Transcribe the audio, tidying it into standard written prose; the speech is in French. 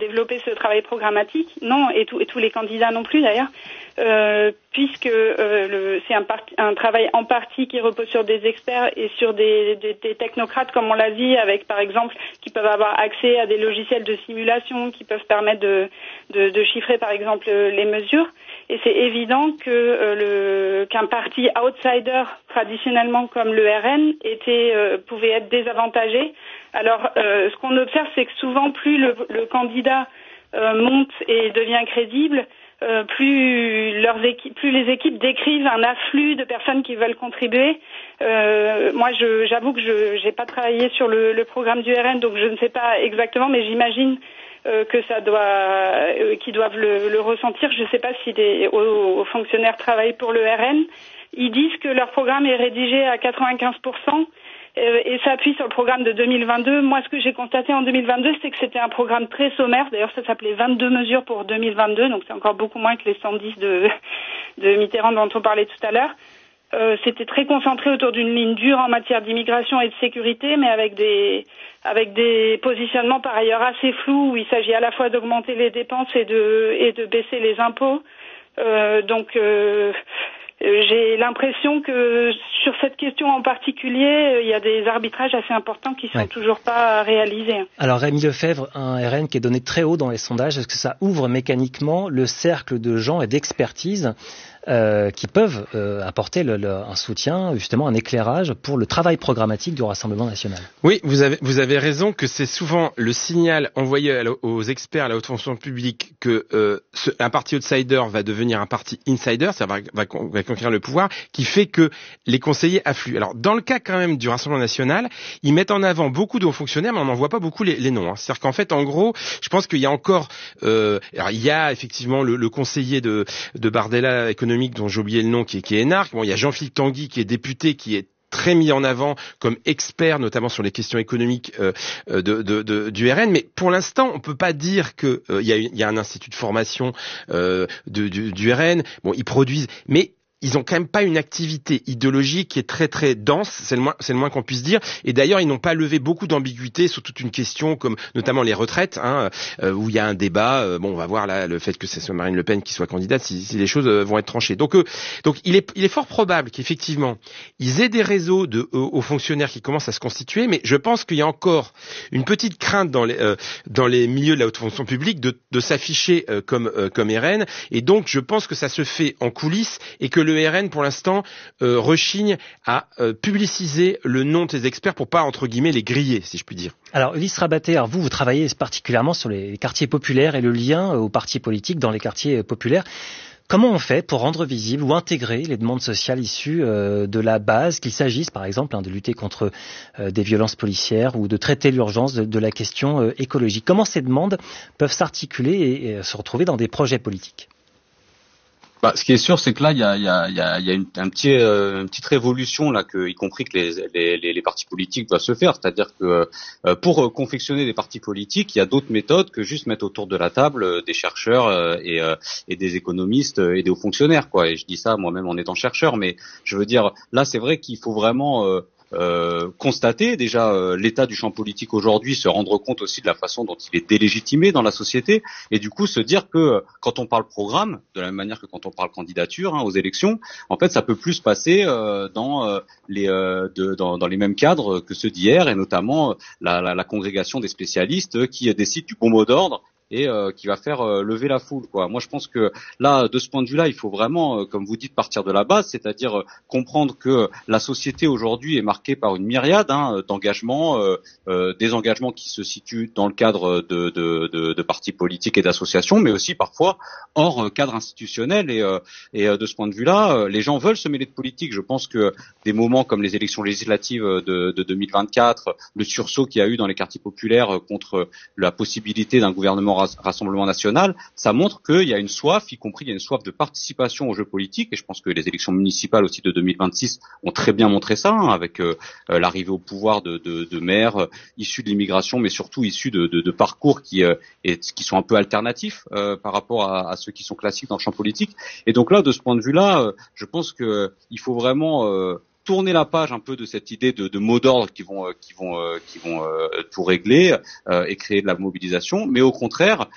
développer ce travail programmatique. Non, et tous les candidats non plus d'ailleurs, puisque c'est un travail en partie qui repose sur des experts et sur des technocrates, comme on l'a dit, avec par exemple qui peuvent avoir accès à des logiciels de simulation qui peuvent permettre de chiffrer par exemple les mesures. Et c'est évident que qu'un parti outsider traditionnellement comme le RN pouvait être désavantagé. Alors ce qu'on observe, c'est que souvent plus le candidat monte et devient crédible, plus les équipes décrivent un afflux de personnes qui veulent contribuer. Moi, j'avoue que j'ai pas travaillé sur le programme du RN, donc je ne sais pas exactement, mais j'imagine que qu'ils doivent le ressentir. Je ne sais pas si des hauts fonctionnaires travaillent pour le RN. Ils disent que leur programme est rédigé à 95%. Et s'appuie sur le programme de 2022. Moi, ce que j'ai constaté en 2022, c'est que c'était un programme très sommaire. D'ailleurs, ça s'appelait 22 mesures pour 2022, donc c'est encore beaucoup moins que les 110 de Mitterrand dont on parlait tout à l'heure. C'était très concentré autour d'une ligne dure en matière d'immigration et de sécurité, mais avec des positionnements par ailleurs assez flous, où il s'agit à la fois d'augmenter les dépenses et de baisser les impôts. J'ai l'impression que sur cette question en particulier, il y a des arbitrages assez importants qui sont toujours pas réalisés. Alors Rémi Lefebvre, un RN qui est donné très haut dans les sondages, est-ce que ça ouvre mécaniquement le cercle de gens et d'expertise qui peuvent apporter un soutien, justement un éclairage pour le travail programmatique du Rassemblement national? Oui, vous avez raison que c'est souvent le signal envoyé aux experts à la haute fonction publique que un parti outsider va devenir un parti insider, ça va conquérir le pouvoir, qui fait que les conseillers affluent. Alors dans le cas quand même du Rassemblement national, ils mettent en avant beaucoup de hauts fonctionnaires, mais on n'en voit pas beaucoup les noms. C'est-à-dire qu'en fait, en gros, je pense qu'il y a encore, alors il y a effectivement le conseiller de Bardella économique dont j'ai oublié le nom, qui est énarque. Bon, il y a Jean-Philippe Tanguy qui est député, qui est très mis en avant comme expert, notamment sur les questions économiques du RN. Mais pour l'instant, on peut pas dire que il y a un institut de formation du RN. Bon, ils produisent, mais ils ont quand même pas une activité idéologique qui est très très dense, c'est le moins qu'on puisse dire. Et d'ailleurs, ils n'ont pas levé beaucoup d'ambiguïté sur toute une question comme notamment les retraites, où il y a un débat. Bon, on va voir là le fait que c'est Marine Le Pen qui soit candidate, si les choses vont être tranchées. Donc il est fort probable qu'effectivement ils aient des réseaux de hauts fonctionnaires qui commencent à se constituer, mais je pense qu'il y a encore une petite crainte dans les milieux de la haute fonction publique de s'afficher comme RN. Et donc je pense que ça se fait en coulisses et que le RN, pour l'instant, rechigne à publiciser le nom de ses experts pour pas, entre guillemets, les griller, si je puis dire. Alors, Ulysse Rabaté, vous travaillez particulièrement sur les quartiers populaires et le lien aux partis politiques dans les quartiers populaires. Comment on fait pour rendre visible ou intégrer les demandes sociales issues de la base, qu'il s'agisse par exemple de lutter contre des violences policières ou de traiter l'urgence de la question écologique? Comment ces demandes peuvent s'articuler et se retrouver dans des projets politiques? Ce qui est sûr, c'est que là, il y a une petite révolution là, y compris que les partis politiques doivent se faire. C'est-à-dire que pour confectionner des partis politiques, il y a d'autres méthodes que juste mettre autour de la table des chercheurs et des économistes et des hauts fonctionnaires, quoi. Et je dis ça moi-même en étant chercheur, mais je veux dire, là, c'est vrai qu'il faut vraiment constater déjà l'état du champ politique aujourd'hui, se rendre compte aussi de la façon dont il est délégitimé dans la société, et du coup se dire que quand on parle programme, de la même manière que quand on parle candidature aux élections, en fait ça peut plus se passer dans les mêmes cadres que ceux d'hier, et notamment la congrégation des spécialistes qui décide du bon mot d'ordre et qui va faire lever la foule, quoi. Moi, je pense que là, de ce point de vue-là, il faut vraiment, comme vous dites, partir de la base, c'est-à-dire comprendre que la société aujourd'hui est marquée par une myriade d'engagements, des engagements qui se situent dans le cadre de partis politiques et d'associations, mais aussi parfois hors cadre institutionnel. Et de ce point de vue-là, les gens veulent se mêler de politique. Je pense que des moments comme les élections législatives de 2024, le sursaut qu'il y a eu dans les quartiers populaires contre la possibilité d'un gouvernement Rassemblement national, ça montre qu'il y a une soif, y compris il y a une soif de participation aux jeux politiques, et je pense que les élections municipales aussi de 2026 ont très bien montré ça, avec l'arrivée au pouvoir de maires issus de l'immigration, mais surtout issus de parcours qui sont un peu alternatifs par rapport à ceux qui sont classiques dans le champ politique. Et donc là, de ce point de vue-là, je pense que il faut vraiment tourner la page un peu de cette idée de mots d'ordre qui vont tout régler et créer de la mobilisation, mais au contraire